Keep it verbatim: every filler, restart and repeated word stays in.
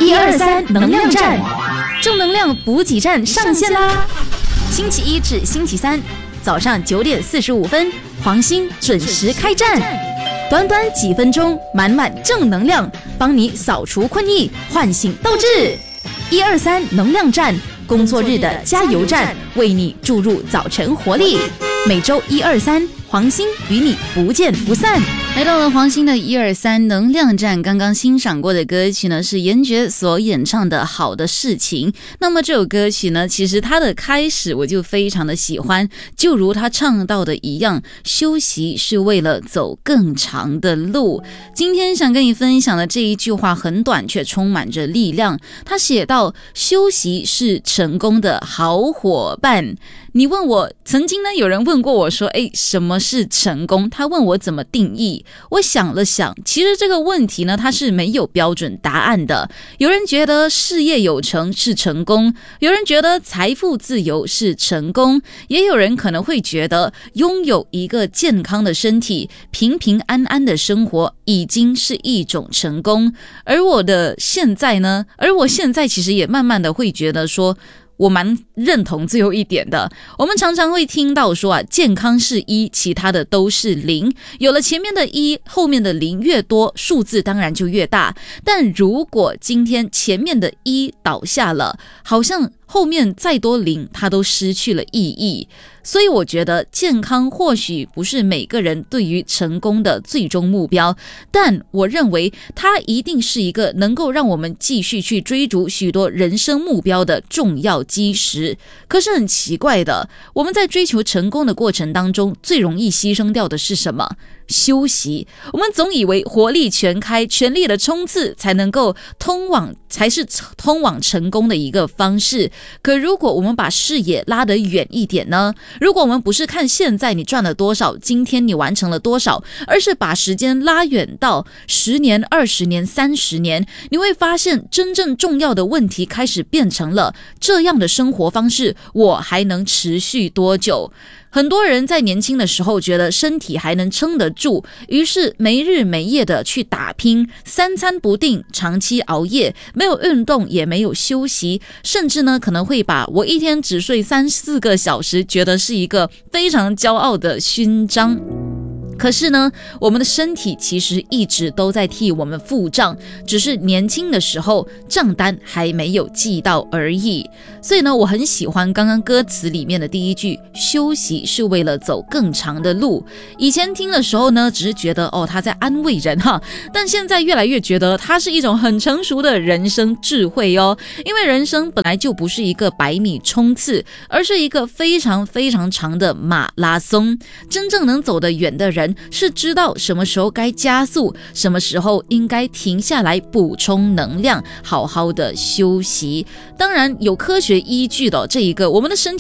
一二三能量站，正能量补给站上线啦！星期一至星期三早上九点四十五分，黄鑫准时开站，短短几分钟，满满正能量，帮你扫除困意，唤醒斗志。一二三能量站，工作日的加油站，为你注入早晨活力。每周一二三，黄鑫与你不见不散。 来到了黄鑫的一二三能量站，刚刚欣赏过的歌曲呢是严爵所演唱的《好的事情》。那么这首歌曲呢，其实它的开始我就非常的喜欢，就如他唱到的一样，休息是为了走更长的路。今天想跟你分享的这一句话很短，却充满着力量。他写到，休息是成功的好伙伴。你问我，曾经呢有人问过我说，诶，什么是成功？他问我怎么定义。我想了想，其实这个问题呢，它是没有标准答案的。有人觉得事业有成是成功，有人觉得财富自由是成功，也有人可能会觉得拥有一个健康的身体，平平安安的生活已经是一种成功。而我的现在呢，而我现在其实也慢慢的会觉得说，我蛮认同最后一点的。我们常常会听到说啊，健康是一，其他的都是零。有了前面的一，后面的零越多，数字当然就越大。但如果今天前面的一倒下了，好像后面再多零，它都失去了意义。所以我觉得健康或许不是每个人对于成功的最终目标，但我认为它一定是一个能够让我们继续去追逐许多人生目标的重要基石。可是很奇怪的，我们在追求成功的过程当中，最容易牺牲掉的是什么？休息。我们总以为火力全开，全力的冲刺才能够通往，才是通往成功的一个方式。可如果我们把视野拉得远一点呢？如果我们不是看现在你赚了多少，今天你完成了多少，而是把时间拉远到十年、二十年、三十年，你会发现真正重要的问题开始变成了，这样的生活方式我还能持续多久？很多人在年轻的时候觉得身体还能撑得住，于是没日没夜的去打拼，三餐不定，长期熬夜，没有运动也没有休息，甚至呢可能会把我一天只睡三四个小时觉得是一个非常骄傲的勋章。可是呢，我们的身体其实一直都在替我们付账，只是年轻的时候账单还没有记到而已。所以呢，我很喜欢刚刚歌词里面的第一句，休息是为了走更长的路。以前听的时候呢，只是觉得哦他在安慰人哈，但现在越来越觉得它是一种很成熟的人生智慧哦。因为人生本来就不是一个百米冲刺，而是一个非常非常长的马拉松。真正能走得远的人，是知道什么时候该加速，什么时候应该停下来补充能量，好好的休息。当然有科学依据的这一个，我们的身体